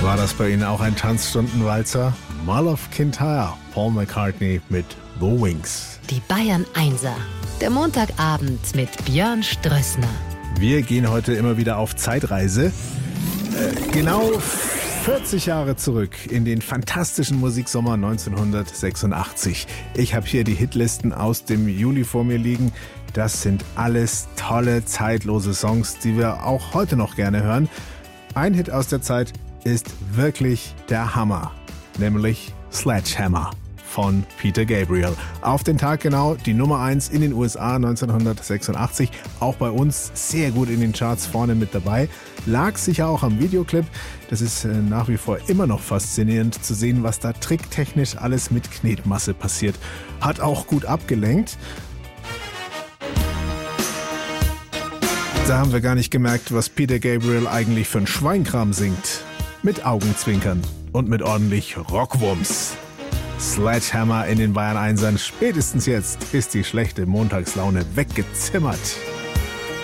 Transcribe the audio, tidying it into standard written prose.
War das bei Ihnen auch ein Tanzstundenwalzer? Mull of Kintyre, Paul McCartney mit The Wings. Die Bayern Einser. Der Montagabend mit Björn Strössner. Wir gehen heute immer wieder auf Zeitreise. Genau 40 Jahre zurück in den fantastischen Musiksommer 1986. Ich habe hier die Hitlisten aus dem Juli vor mir liegen. Das sind alles tolle, zeitlose Songs, die wir auch heute noch gerne hören. Ein Hit aus der Zeit ist wirklich der Hammer, nämlich Sledgehammer von Peter Gabriel. Auf den Tag genau die Nummer 1 in den USA 1986. Auch bei uns sehr gut in den Charts vorne mit dabei. Lag sicher auch am Videoclip. Das ist nach wie vor immer noch faszinierend zu sehen, was da tricktechnisch alles mit Knetmasse passiert. Hat auch gut abgelenkt. Da haben wir gar nicht gemerkt, was Peter Gabriel eigentlich für ein Schweinkram singt. Mit Augenzwinkern und mit ordentlich Rockwumms. Sledgehammer in den Bayern Einsern. Spätestens jetzt ist die schlechte Montagslaune weggezimmert.